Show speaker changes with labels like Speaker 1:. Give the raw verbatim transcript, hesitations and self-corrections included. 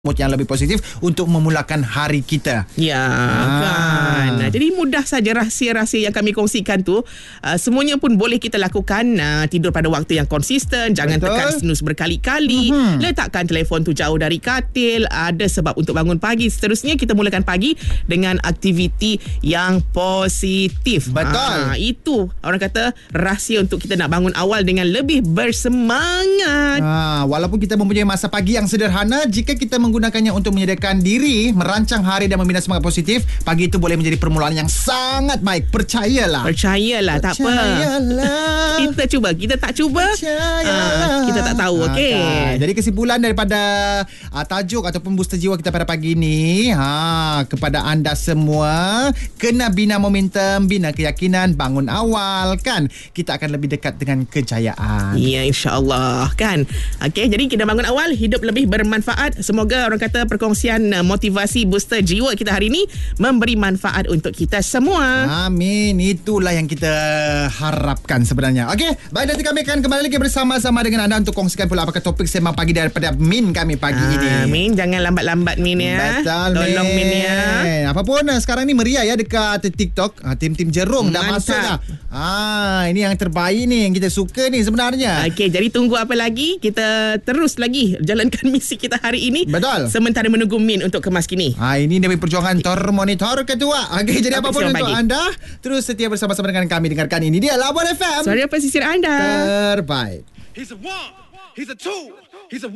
Speaker 1: mood yang lebih positif untuk memulakan hari kita.
Speaker 2: Ya, ah. kan. Jadi mudah saja rahsia-rahsia yang kami kongsikan tu. Uh, semuanya pun boleh kita lakukan. Uh, tidur pada waktu yang konsisten. Jangan Betul. tekan snooze berkali-kali. Mm-hmm. Letakkan telefon tu jauh dari katil. Ada sebab untuk bangun pagi. Seterusnya kita mulakan pagi dengan aktiviti yang positif.
Speaker 1: Betul.
Speaker 2: Uh, itu orang kata rahsia untuk kita nak bangun awal dengan lebih bersemangat.
Speaker 1: Uh, walaupun kita mempunyai masa pagi yang sederhana, jika kita menggunakannya untuk menyediakan diri, merancang hari dan membina semangat positif, pagi itu boleh menjadi permulaan yang sangat baik. Percayalah.
Speaker 2: Percayalah, tak apa.
Speaker 1: Percayalah.
Speaker 2: Kita cuba, kita tak cuba, uh, kita tak tahu, okey.
Speaker 1: Okay. Jadi kesimpulan daripada uh, tajuk ataupun booster jiwa kita pada pagi ini, ha, kepada anda semua, kena bina momentum, bina keyakinan, bangun awal, kan? Kita akan lebih dekat dengan kejayaan.
Speaker 2: Ya, insya-Allah, kan? Okey, jadi kita bangun awal, hidup lebih bermanfaat. Semoga orang kata perkongsian motivasi booster jiwa kita hari ini memberi manfaat untuk kita semua.
Speaker 1: Amin. Itulah yang kita harapkan sebenarnya. Okey, baik, nanti kami akan kembali lagi bersama-sama dengan anda untuk kongsikan pula apakah topik sembang pagi daripada Min kami pagi
Speaker 2: ah,
Speaker 1: ini.
Speaker 2: Min, jangan lambat-lambat Min ya.
Speaker 1: Betul,
Speaker 2: Tolong Min, Min ya.
Speaker 1: Apapun sekarang ni meriah ya dekat TikTok. Ah, tim-tim jerung dah
Speaker 2: Mantap.
Speaker 1: masuk dah. Ah, ini yang terbaik ni yang kita suka ni sebenarnya.
Speaker 2: Okey, jadi tunggu apa lagi? Kita terus lagi jalankan misi kita hari ini.
Speaker 1: Betul.
Speaker 2: Sementara menunggu Min untuk kemas kini.
Speaker 1: Ha, ini demi perjuangan Termonitor Ketua. Okey, jadi
Speaker 2: Apa
Speaker 1: apapun untuk
Speaker 2: pagi.
Speaker 1: anda, terus setia bersama-sama dengan kami. Dengarkan ini dia Labuan F M.
Speaker 2: Suara pesisir anda.
Speaker 1: Terbaik.
Speaker 3: He's a one, he's a two, he's a